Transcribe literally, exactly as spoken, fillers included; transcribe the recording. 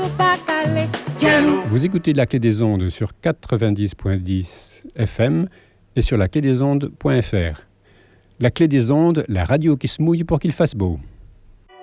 Vous écoutez La Clé des Ondes sur quatre-vingt-dix virgule dix F M et sur la clé des ondes point F R. La Clé des Ondes, la radio qui se mouille pour qu'il fasse beau.